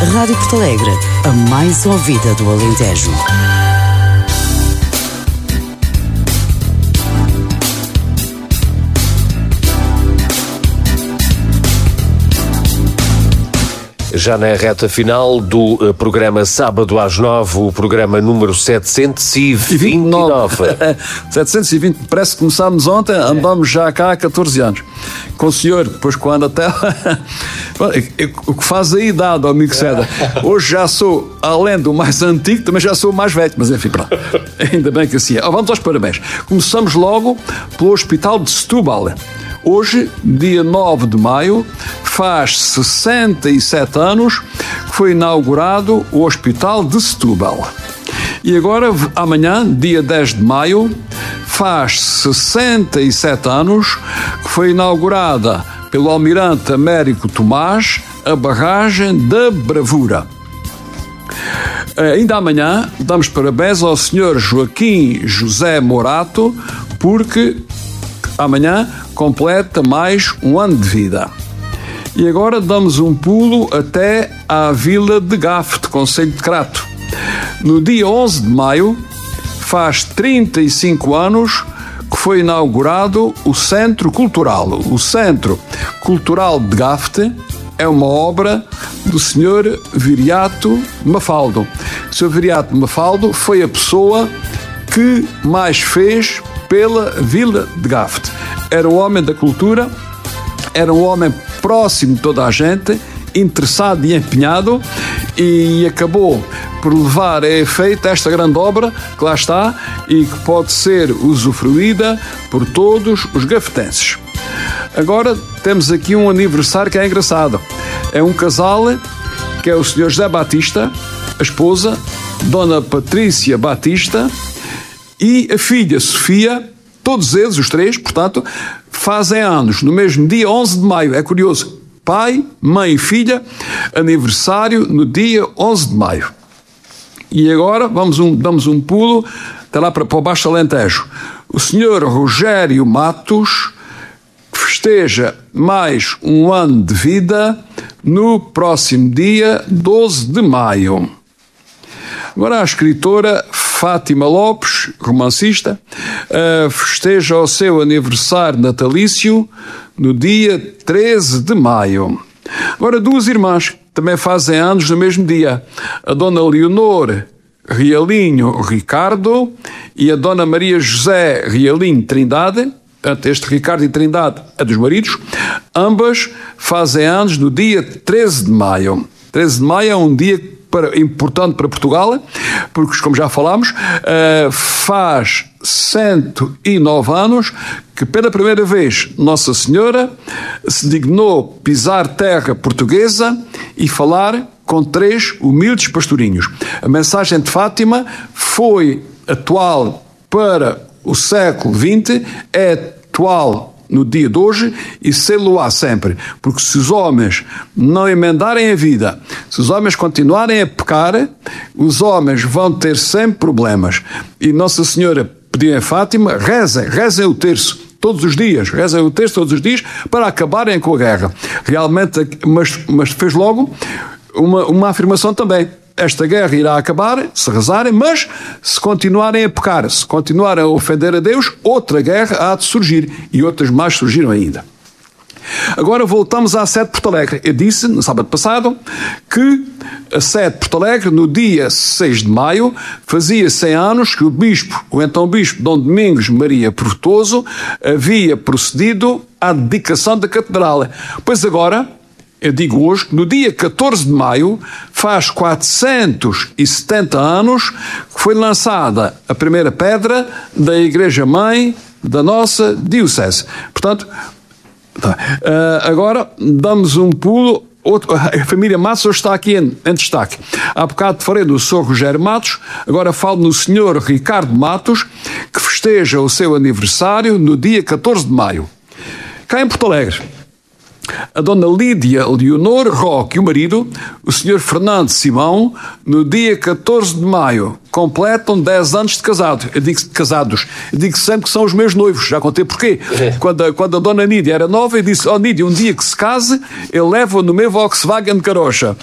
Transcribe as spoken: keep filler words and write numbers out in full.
Rádio Porto Alegre, a mais ouvida do Alentejo. Já na reta final do uh, programa Sábado às nove, o programa número setecentos e vinte e nove. setecentos e vinte, parece que começámos ontem, andamos já cá há catorze anos. Com o senhor, depois quando até... o que faz a idade, amigo Ceda. Hoje já sou, além do mais antigo, também já sou o mais velho, mas enfim, pronto. Ainda bem que assim é. Oh, vamos aos parabéns. Começamos logo pelo Hospital de Setúbal. Hoje, dia nove de maio, faz sessenta e sete anos que foi inaugurado o Hospital de Setúbal. E agora, amanhã, dia dez de maio, faz sessenta e sete anos que foi inaugurada pelo Almirante Américo Tomás a barragem da Bravura. Ainda amanhã, damos parabéns ao senhor Joaquim José Morato, porque amanhã completa mais um ano de vida. E agora damos um pulo até à Vila de Gafte, concelho de Crato. No dia onze de maio, faz trinta e cinco anos que foi inaugurado o Centro Cultural. O Centro Cultural de Gafte é uma obra do senhor Viriato Mafaldo. O senhor Viriato Mafaldo foi a pessoa que mais fez pela Vila de Gafte. Era um homem da cultura, era um homem próximo de toda a gente, interessado e empenhado, e acabou por levar a efeito esta grande obra que lá está e que pode ser usufruída por todos os gafetenses. Agora temos aqui um aniversário que é engraçado. É um casal que é o senhor José Batista, a esposa, Dona Patrícia Batista, e a filha Sofia. Todos eles, os três, portanto, fazem anos no mesmo dia onze de maio. É curioso. Pai, mãe e filha, aniversário no dia onze de maio. E agora vamos um, damos um pulo até lá para, para o Baixo Alentejo. O senhor Rogério Matos festeja mais um ano de vida no próximo dia doze de maio. Agora a escritora Fátima Lopes, romancista, uh, festeja o seu aniversário natalício no dia treze de maio. Agora duas irmãs que também fazem anos no mesmo dia. A Dona Leonor Realinho Ricardo e a Dona Maria José Realinho Trindade. Este Ricardo e Trindade é dos maridos. Ambas fazem anos no dia treze de maio. treze de maio é um dia para, importante para Portugal, porque, como já falámos, uh, faz cento e nove anos que, pela primeira vez, Nossa Senhora se dignou pisar terra portuguesa e falar com três humildes pastorinhos. A mensagem de Fátima foi atual para o século vinte, é atual no dia de hoje e sê-lo-á sempre, porque se os homens não emendarem a vida, se os homens continuarem a pecar, os homens vão ter sempre problemas. E Nossa Senhora pediu a Fátima, rezem, rezem o terço todos os dias, rezem o terço todos os dias para acabarem com a guerra. Realmente, mas, mas fez logo uma, uma afirmação também. Esta guerra irá acabar, se rezarem, mas se continuarem a pecar, se continuarem a ofender a Deus, outra guerra há de surgir, e outras mais surgiram ainda. Agora voltamos à sede de Porto Alegre. Eu disse, no sábado passado, que a sede de Porto Alegre, no dia seis de maio, fazia cem anos que o bispo, o então bispo Dom Domingos Maria Frutuoso, havia procedido à dedicação da catedral. Pois agora, eu digo hoje, que no dia catorze de maio, faz quatrocentos e setenta anos que foi lançada a primeira pedra da Igreja-Mãe da nossa Diocese. Portanto, agora damos um pulo. Outro, a família Matos hoje está aqui em, em destaque. Há bocado falei do senhor Rogério Matos, agora falo no senhor Ricardo Matos, que festeja o seu aniversário no dia catorze de maio. Cá em Porto Alegre, a dona Lídia Leonor Roque e o marido, o senhor Fernando Simão, no dia catorze de maio, completam dez anos de casado. Eu digo casados. Eu digo sempre que são os meus noivos. Já contei porquê. É. Quando, a, quando a dona Nídia era nova, eu disse, ó oh, Nídia, um dia que se case, eu levo no meu Volkswagen de carocha.